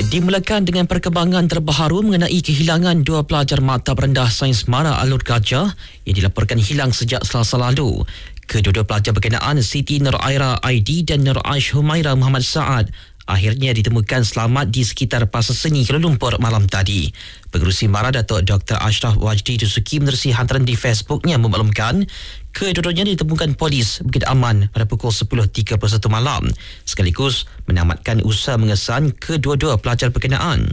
Dimulakan dengan perkembangan terbaru mengenai kehilangan dua pelajar Maktab Rendah Sains Mara Alur Gajah yang dilaporkan hilang sejak Selasa lalu. Kedua-dua pelajar berkenaan Siti Nur Aira Aidi dan Nur Aish Humaira Muhammad Saad akhirnya ditemukan selamat di sekitar Pasar Seni Kuala Lumpur malam tadi. Pengerusi Mara Datuk Dr. Ashraf Wajdi Dusuki menerusi hantaran di Facebooknya memaklumkan kedua-duanya ditemukan polis Bukit Aman pada pukul 10.31 malam sekaligus menamatkan usaha mengesan kedua-dua pelajar berkenaan.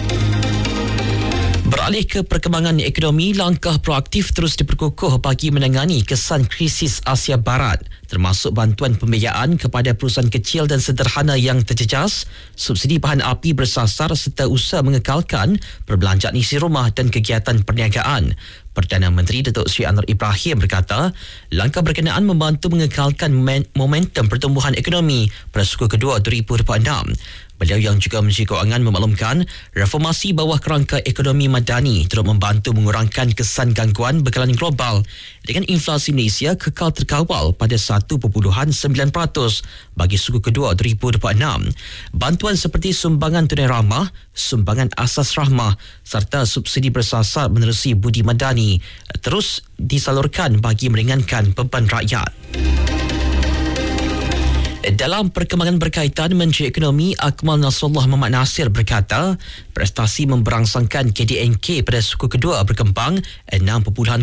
Beralih ke perkembangan ekonomi, langkah proaktif terus diperkukuh bagi menangani kesan krisis Asia Barat, termasuk bantuan pembiayaan kepada perusahaan kecil dan sederhana yang terjejas, subsidi bahan api bersasar serta usaha mengekalkan perbelanjaan isi rumah dan kegiatan perniagaan. Perdana Menteri Datuk Seri Anwar Ibrahim berkata, langkah berkenaan membantu mengekalkan momentum pertumbuhan ekonomi pada suku kedua 2026. Beliau yang juga Menteri Kewangan memaklumkan reformasi bawah kerangka ekonomi madani turut membantu mengurangkan kesan gangguan bekalan global dengan inflasi Malaysia kekal terkawal pada 1.9% bagi suku kedua 2026. Bantuan seperti sumbangan tunai ramah, sumbangan asas rahmah serta subsidi bersasar menerusi budi madani terus disalurkan bagi meringankan beban rakyat. Dalam perkembangan berkaitan, Menteri Ekonomi Akmal Nasrullah Muhammad Nasir berkata, prestasi memberangsangkan KDNK pada suku kedua berkembang 6.0%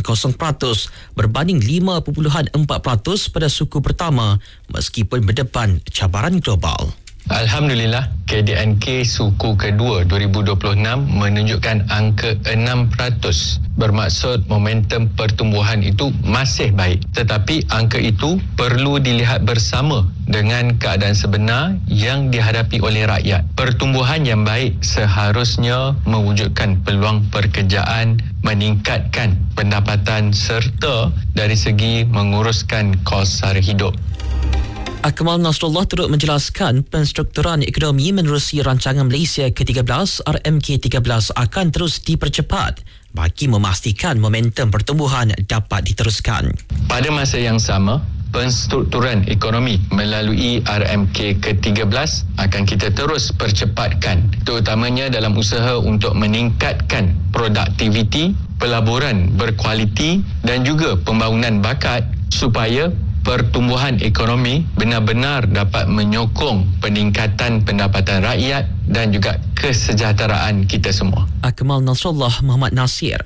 berbanding 5.4% pada suku pertama meskipun berdepan cabaran global. Alhamdulillah, KDNK suku kedua 2026 menunjukkan angka 6%. Bermaksud momentum pertumbuhan itu masih baik. Tetapi angka itu perlu dilihat bersama dengan keadaan sebenar yang dihadapi oleh rakyat. Pertumbuhan yang baik seharusnya mewujudkan peluang pekerjaan, meningkatkan pendapatan serta dari segi menguruskan kos sara hidup. Akmal Nasrullah turut menjelaskan penstrukturan ekonomi menerusi rancangan Malaysia ke-13 RMK13 akan terus dipercepat bagi memastikan momentum pertumbuhan dapat diteruskan. Pada masa yang sama, penstrukturan ekonomi melalui RMK ke-13 akan kita terus percepatkan, terutamanya dalam usaha untuk meningkatkan produktiviti, pelaburan berkualiti dan juga pembangunan bakat supaya pertumbuhan ekonomi benar-benar dapat menyokong peningkatan pendapatan rakyat dan juga kesejahteraan kita semua. Akmal Nasrullah Muhammad Nasir.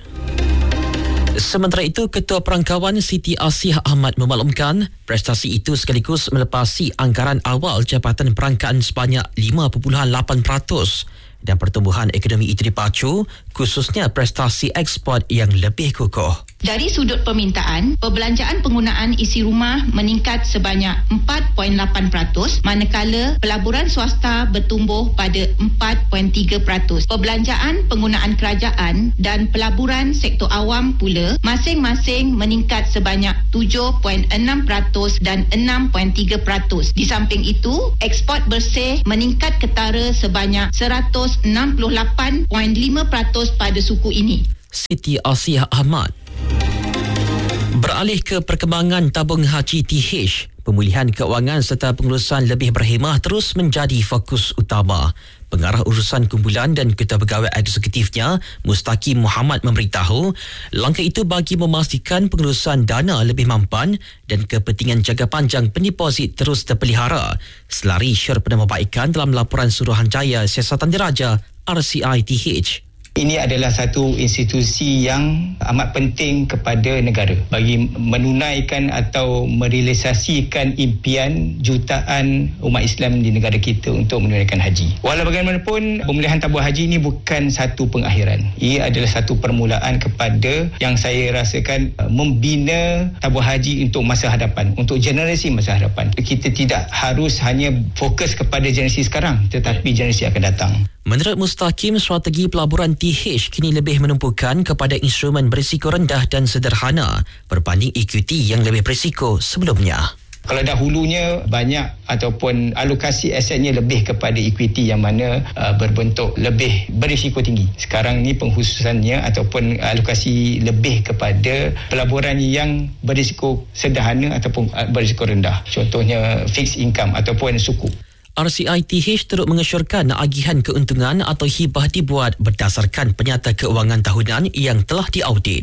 Sementara itu, Ketua Perangkawan Siti Asih Ahmad memaklumkan prestasi itu sekaligus melepasi anggaran awal Jabatan Perangkaan sebanyak 5.8% dan pertumbuhan ekonomi itu dipacu khususnya prestasi ekspor yang lebih kukuh. Dari sudut permintaan, perbelanjaan penggunaan isi rumah meningkat sebanyak 4.8%, manakala pelaburan swasta bertumbuh pada 4.3%. Perbelanjaan penggunaan kerajaan dan pelaburan sektor awam pula masing-masing meningkat sebanyak 7.6% dan 6.3%. Di samping itu, ekspor bersih meningkat ketara sebanyak 168.5% pada suku ini. Siti Asih Ahmad. Beralih ke perkembangan tabung haji TH, pemulihan keuangan serta pengurusan lebih berhemah terus menjadi fokus utama. Pengarah urusan kumpulan dan Ketua Pegawai Eksekutifnya, Mustaqim Muhammad memberitahu, langkah itu bagi memastikan pengurusan dana lebih mampan dan kepentingan jangka panjang pendeposit terus terpelihara. Selari syur penambahbaikan dalam laporan Suruhanjaya Siasatan Diraja RCITH. Ini adalah satu institusi yang amat penting kepada negara bagi menunaikan atau merealisasikan impian jutaan umat Islam di negara kita untuk menunaikan haji. Walau bagaimanapun, pemulihan tabung haji ini bukan satu pengakhiran. Ia adalah satu permulaan kepada yang saya rasakan membina tabung haji untuk masa hadapan, untuk generasi masa hadapan. Kita tidak harus hanya fokus kepada generasi sekarang, tetapi generasi akan datang. Menurut Mustaqim, strategi pelaburan TH kini lebih menumpukan kepada instrumen berisiko rendah dan sederhana berbanding ekuiti yang lebih berisiko sebelumnya. Kalau dahulunya banyak ataupun alokasi asetnya lebih kepada ekuiti yang mana berbentuk lebih berisiko tinggi. Sekarang ni pengkhususannya ataupun alokasi lebih kepada pelaburan yang berisiko sederhana ataupun berisiko rendah. Contohnya fixed income ataupun sukuk. RCITH turut mengesyorkan agihan keuntungan atau hibah dibuat berdasarkan penyata keuangan tahunan yang telah diaudit.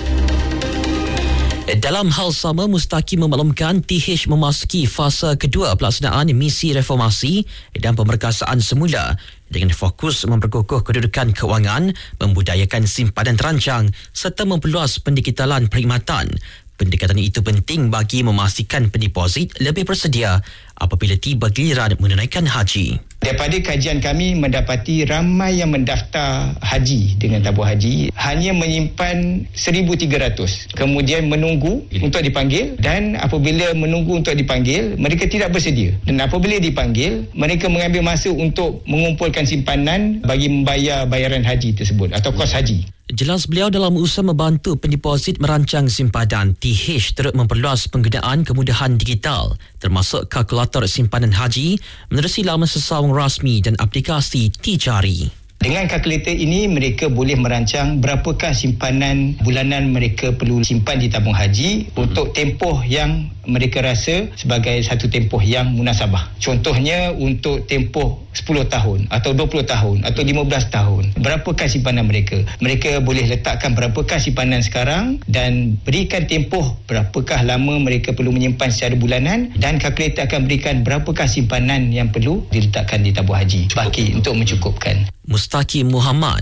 Dalam hal sama, Mustaqim memaklumkan TH memasuki fasa kedua pelaksanaan misi reformasi dan pemerkasaan semula dengan fokus memperkukuh kedudukan keuangan, membudayakan simpanan terancang serta memperluas pendikitalan perkhidmatan. Pendekatan itu penting bagi memastikan pendeposit lebih bersedia apabila tiba giliran menunaikan haji. Daripada kajian kami mendapati ramai yang mendaftar haji dengan tabung haji hanya menyimpan 1,300. Kemudian menunggu untuk dipanggil, dan apabila menunggu untuk dipanggil, mereka tidak bersedia. Dan apabila dipanggil, mereka mengambil masa untuk mengumpulkan simpanan bagi membayar bayaran haji tersebut atau kos haji. Jelas beliau, dalam usaha membantu pendeposit merancang simpanan, TH turut memperluas penggunaan kemudahan digital termasuk kalkulator simpanan haji menerusi laman sesawang rasmi dan aplikasi Tijari. Dengan kalkulator ini, mereka boleh merancang berapakah simpanan bulanan mereka perlu simpan di tabung haji untuk tempoh yang mereka rasa sebagai satu tempoh yang munasabah. Contohnya untuk tempoh 10 tahun atau 20 tahun atau 15 tahun. Berapakah simpanan mereka? Mereka boleh letakkan berapakah simpanan sekarang dan berikan tempoh berapakah lama mereka perlu menyimpan secara bulanan, dan kalkulator akan berikan berapakah simpanan yang perlu diletakkan di tabung haji baki untuk mencukupkan. Mustaqim Muhammad.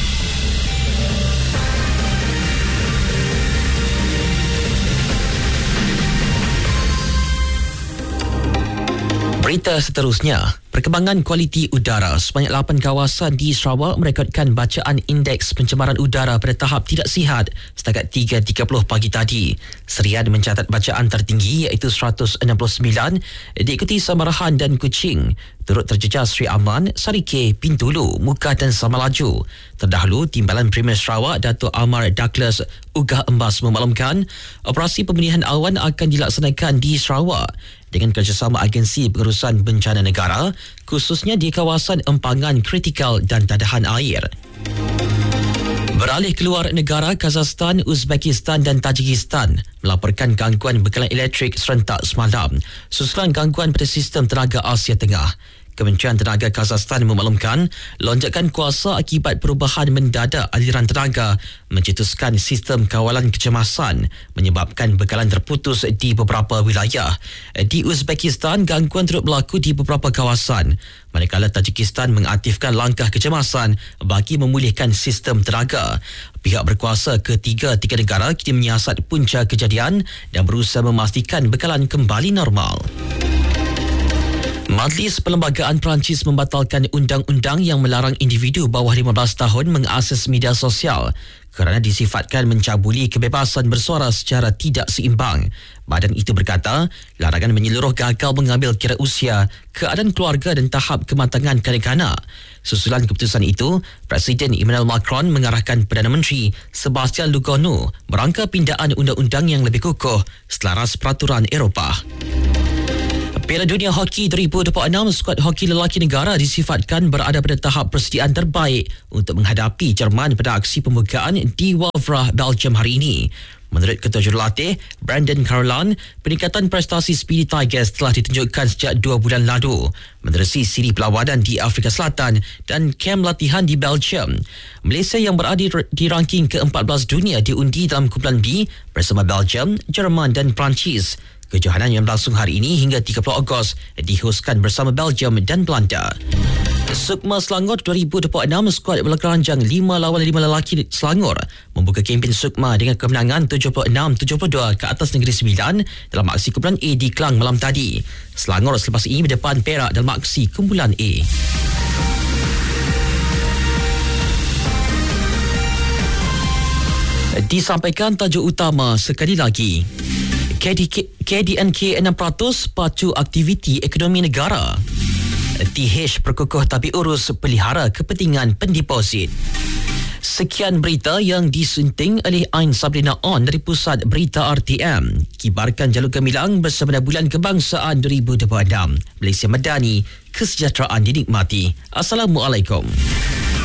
Berita seterusnya, perkembangan kualiti udara. Sebanyak 8 kawasan di Sarawak merekodkan bacaan indeks pencemaran udara pada tahap tidak sihat setakat 3.30 pagi tadi. Serian mencatat bacaan tertinggi iaitu 169, diikuti Samarahan dan Kuching. Turut terjejas Sri Aman, Sarike, Pintulu, Muka dan Samalaju. Terdahulu, Timbalan Premier Sarawak Dato' Amar Douglas Ugah Embas memaklumkan operasi pemilihan awan akan dilaksanakan di Sarawak dengan kerjasama agensi pengurusan bencana negara, khususnya di kawasan empangan kritikal dan tadahan air. Beralih keluar negara, Kazakhstan, Uzbekistan dan Tajikistan melaporkan gangguan bekalan elektrik serentak semalam susulan gangguan pada sistem tenaga Asia Tengah. Kementerian Tenaga Kazakhstan memaklumkan lonjakan kuasa akibat perubahan mendadak aliran tenaga mencetuskan sistem kawalan kecemasan menyebabkan bekalan terputus di beberapa wilayah. Di Uzbekistan, gangguan turut berlaku di beberapa kawasan, manakala Tajikistan mengaktifkan langkah kecemasan bagi memulihkan sistem tenaga. Pihak berkuasa ketiga negara kini menyiasat punca kejadian dan berusaha memastikan bekalan kembali normal. Majlis Perlembagaan Perancis membatalkan undang-undang yang melarang individu bawah 15 tahun mengakses media sosial kerana disifatkan mencabuli kebebasan bersuara secara tidak seimbang. Badan itu berkata, larangan menyeluruh gagal mengambil kira usia, keadaan keluarga dan tahap kematangan kanak-kanak. Susulan keputusan itu, Presiden Emmanuel Macron mengarahkan Perdana Menteri Sebastian Lecornu merangka pindaan undang-undang yang lebih kukuh selaras peraturan Eropah. Piala Dunia Hoki 2026, skuad hoki lelaki negara disifatkan berada pada tahap persediaan terbaik untuk menghadapi Jerman pada aksi pembukaan di Wavre, Belgium hari ini. Menurut Ketua Jurulatih Brandon Carolan, peningkatan prestasi Speedy Tigers telah ditunjukkan sejak 2 bulan lalu menerusi siri perlawanan di Afrika Selatan dan kem latihan di Belgium. Malaysia yang berada di ranking ke-14 dunia diundi dalam kumpulan B bersama Belgium, Jerman dan Perancis. Kejohanan yang berlangsung hari ini hingga 30 Ogos dihoskan bersama Belgium dan Belanda. Sukma Selangor 2026, skuad bola keranjang 5 lawan 5 lelaki Selangor membuka kempen Sukma dengan kemenangan 76-72 ke atas Negeri Sembilan dalam aksi kumpulan A di Klang malam tadi. Selangor selepas ini berdepan Perak dalam aksi kumpulan A. Disampaikan tajuk utama sekali lagi. KDNK 6% pacu aktiviti ekonomi negara. TH perkukuh tabi urus pelihara kepentingan pendeposit. Sekian berita yang disunting oleh Ain Sabrina On dari Pusat Berita RTM. Kibarkan jalur gemilang bersama Bulan Kebangsaan 2026. Malaysia Madani, kesejahteraan dinikmati. Assalamualaikum.